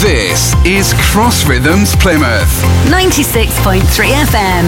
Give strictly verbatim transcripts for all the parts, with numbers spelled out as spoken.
This is Cross Rhythms Plymouth. ninety-six point three F M.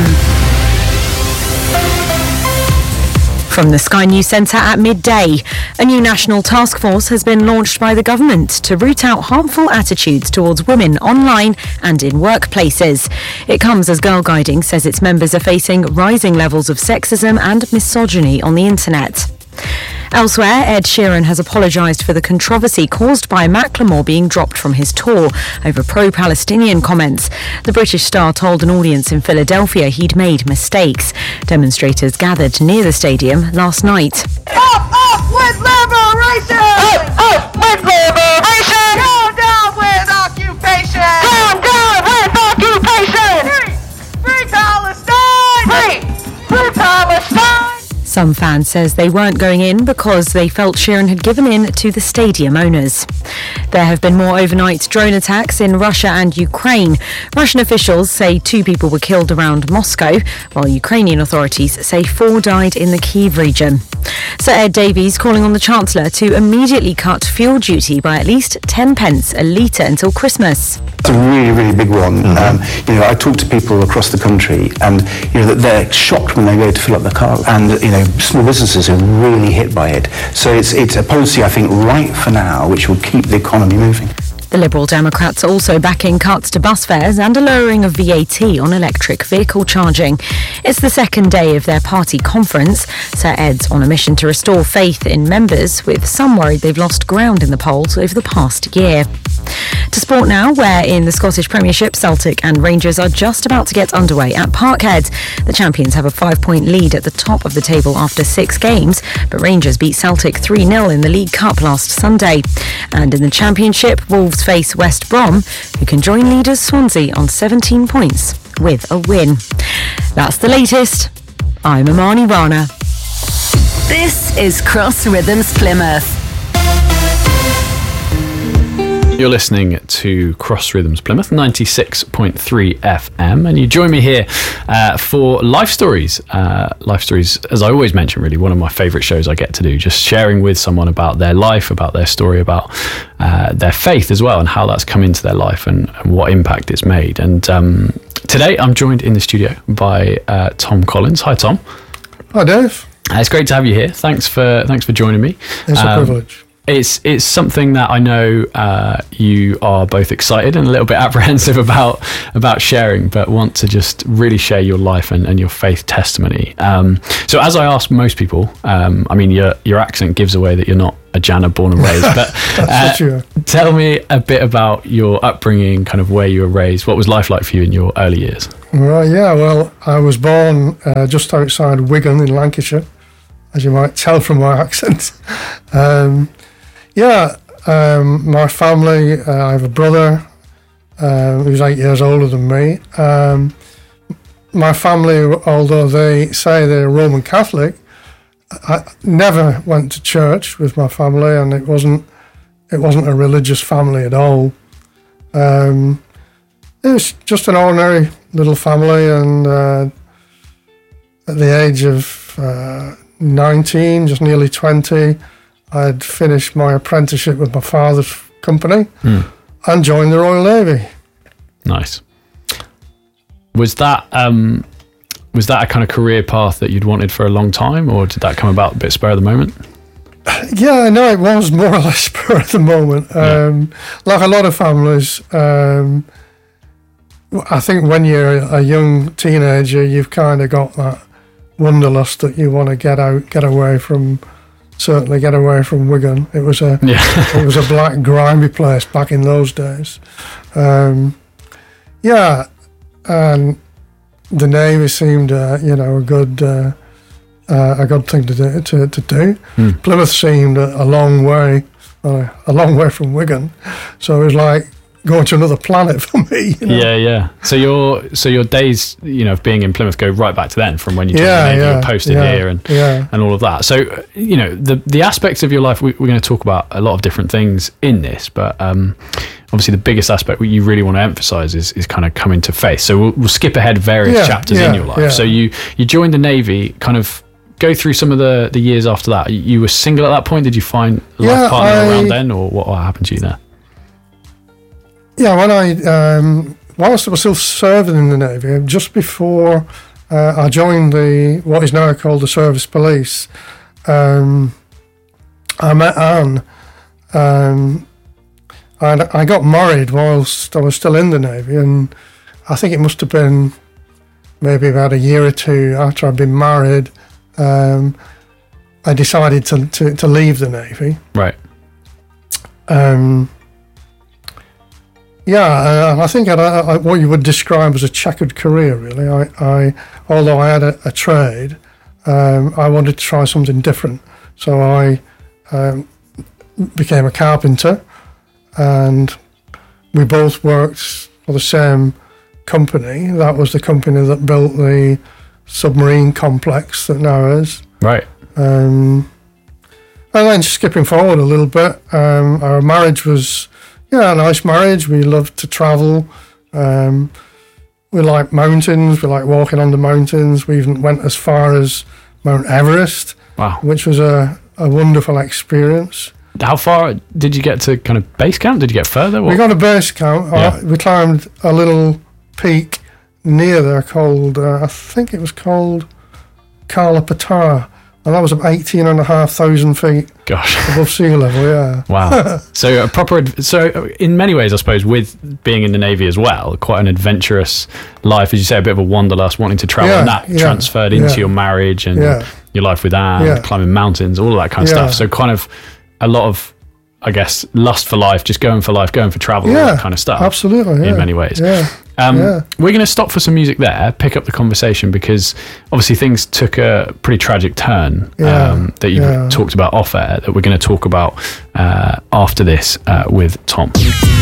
From the Sky News Centre at midday, a new national task force has been launched by the government to root out harmful attitudes towards women online and in workplaces. It comes as Girl Guiding says its members are facing rising levels of sexism and misogyny on the internet. Elsewhere, Ed Sheeran has apologised for the controversy caused by Macklemore being dropped from his tour over pro-Palestinian comments. The British star told an audience in Philadelphia he'd made mistakes. Demonstrators gathered near the stadium last night. Up, up with liberation! Up, up with liberation! Down, down with occupation! Down, down with occupation! Free, free Palestine! Free, free Palestine! Some fans says they weren't going in because they felt Sheeran had given in to the stadium owners. There have been more overnight drone attacks in Russia and Ukraine. Russian officials say two people were killed around Moscow, while Ukrainian authorities say four died in the Kyiv region. Sir Ed Davies calling on the Chancellor to immediately cut fuel duty by at least ten pence a litre until Christmas. It's a really, really big one. Mm-hmm. Um, you know, I talk to people across the country, and you know that they're shocked when they go to fill up their car, and you know, small businesses are really hit by it. So it's it's a policy, I think, right for now, which will keep the economy moving. The Liberal Democrats are also backing cuts to bus fares and a lowering of V A T on electric vehicle charging. It's the second day of their party conference. Sir Ed's on a mission to restore faith in members, with some worried they've lost ground in the polls over the past year. To sport now, where in the Scottish Premiership, Celtic and Rangers are just about to get underway at Parkhead. The champions have a five-point lead at the top of the table after six games, but Rangers beat Celtic three nil in the League Cup last Sunday. And in the Championship, Wolves face West Brom, who can join leaders Swansea on seventeen points with a win. That's the latest. I'm Amani Rana. This is Cross Rhythms Plymouth. You're listening to Cross Rhythms Plymouth, ninety-six point three F M, and you join me here uh, for Life Stories. Uh, Life Stories, as I always mention, really one of my favourite shows I get to do, just sharing with someone about their life, about their story, about uh, their faith as well, and how that's come into their life and, and what impact it's made. And um, today I'm joined in the studio by uh, Tom Collins. Hi, Tom. Hi, Dave. Uh, it's great to have you here. Thanks for thanks for joining me. It's um, a privilege. It's it's something that I know uh, you are both excited and a little bit apprehensive about about sharing, but want to just really share your life and, and your faith testimony. Um, so as I ask most people, um, I mean, your your accent gives away that you're not a Jana born and raised, but uh, tell me a bit about your upbringing, kind of where you were raised. What was life like for you in your early years? Right, yeah, well, I was born uh, just outside Wigan in Lancashire, as you might tell from my accent. Um, Yeah, um, my family, uh, I have a brother uh, who's eight years older than me. Um, my family, although they say they're Roman Catholic, I never went to church with my family, and it wasn't it wasn't a religious family at all. Um, it was just an ordinary little family, and uh, at the age of uh, nineteen, just nearly twenty, I'd finished my apprenticeship with my father's company mm. and joined the Royal Navy. Nice. Was that um, was that a kind of career path that you'd wanted for a long time, or did that come about a bit spur of the moment? Yeah, no, it was more or less spur of the moment. Um, yeah. Like a lot of families, um, I think when you're a young teenager, you've kind of got that wanderlust that you want to get out, get away from. Certainly get away from Wigan. It was a yeah. it was a black, grimy place back in those days. Um, yeah, and the Navy seemed, uh, you know, a good uh, uh, a good thing to do. To, to do. Mm. Plymouth seemed a, a long way, uh, a long way from Wigan, so it was like going to another planet for me. You know? Yeah, yeah. So your so your days, you know, of being in Plymouth go right back to then, from when you joined yeah, the Navy, yeah, you were posted yeah, here, and yeah. and all of that. So you know, the the aspects of your life, we, we're going to talk about a lot of different things in this, but um, obviously the biggest aspect what you really want to emphasise is is kind of coming to faith. So we'll, we'll skip ahead various yeah, chapters yeah, in your life. Yeah. So you you joined the Navy, kind of. Go through some of the, the years after that. You were single at that point. Did you find a life yeah, partner I, around then, or what happened to you there? Yeah, when I, um, whilst I was still serving in the Navy, just before uh, I joined the what is now called the Service Police, um, I met Anne. Um, and I got married whilst I was still in the Navy, and I think it must have been maybe about a year or two after I'd been married, um, I decided to, to, to leave the Navy. Right. Um, yeah, I, I think I'd, I, what you would describe as a checkered career, really. I, I although I had a, a trade, um, I wanted to try something different. So I um, became a carpenter, and we both worked for the same company. That was the company that built the submarine complex that now is. Right. Um, and then skipping forward a little bit, um, our marriage was, yeah, a nice marriage. We loved to travel. Um, we liked mountains. We liked walking on the mountains. We even went as far as Mount Everest, Wow. which was a, a wonderful experience. How far did you get to kind of base camp? Did you get further? We got a base camp. Yeah. Uh, we climbed a little peak near there called, uh, I think it was called Kala Pattar. And that was about eighteen and a half thousand feet Gosh. above sea level, yeah. Wow. So a proper, ad- so in many ways, I suppose, with being in the Navy as well, quite an adventurous life, as you say, a bit of a wanderlust, wanting to travel, Yeah, and that yeah, transferred into yeah. your marriage and Yeah. your life with Anne, Yeah. climbing mountains, all of that kind of Yeah. stuff. So kind of a lot of, I guess, lust for life, just going for life, going for travel, all Yeah, that kind of stuff. absolutely, yeah. In many ways. Yeah. Um, Yeah. We're going to stop for some music there, pick up the conversation, because obviously things took a pretty tragic turn Yeah, um, that you yeah. talked about off air, that we're going to talk about uh, after this uh, with Tom.